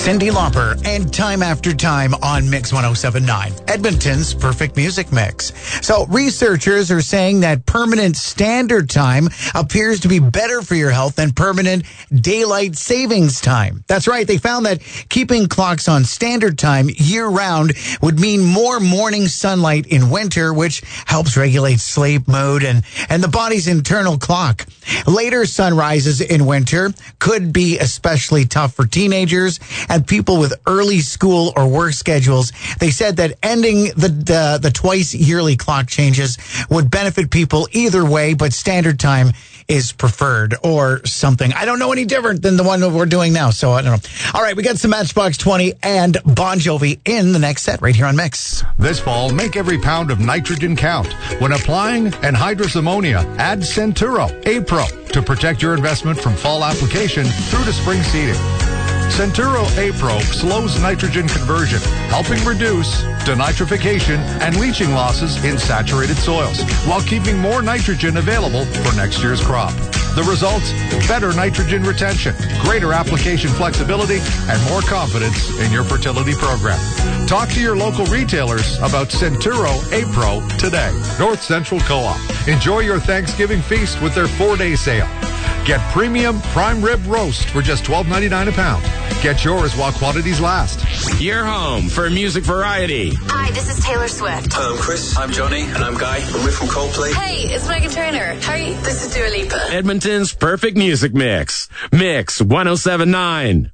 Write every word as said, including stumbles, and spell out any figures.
Cyndi Lauper and Time After Time on Mix one oh seven point nine, Edmonton's perfect music mix. So researchers are saying that permanent standard time appears to be better for your health than permanent daylight savings time. That's right. They found that keeping clocks on standard time year round would mean more morning sunlight in winter, which helps regulate sleep, mood, and, and the body's internal clock. Later sunrises in winter could be especially tough for teenagers and people with early school or work schedules. They said that ending the, the, the twice yearly clock changes would benefit people either way, but standard time is preferred or something. I don't know any different than the one that we're doing now, so I don't know. All right, we got some Matchbox twenty and Bon Jovi in the next set right here on Mix. This fall, make every pound of nitrogen count. When applying anhydrous ammonia, add Centuro A-Pro to protect your investment from fall application through to spring seeding. Centuro A-Pro slows nitrogen conversion, helping reduce denitrification and leaching losses in saturated soils, while keeping more nitrogen available for next year's crop. The results? Better nitrogen retention, greater application flexibility, and more confidence in your fertility program. Talk to your local retailers about Centuro A-Pro today. North Central Co-op. Enjoy your Thanksgiving feast with their four-day sale. Get premium prime rib roast for just twelve ninety-nine a pound. Get yours while quantities last. You're home for music variety. Hi, this is Taylor Swift. Hi, I'm Chris. I'm Johnny. And I'm Guy. And we're from Coldplay. Hey, it's Meghan Trainor. How are you? This is Dua Lipa. Edmonton's perfect music mix. Mix one oh seven point nine.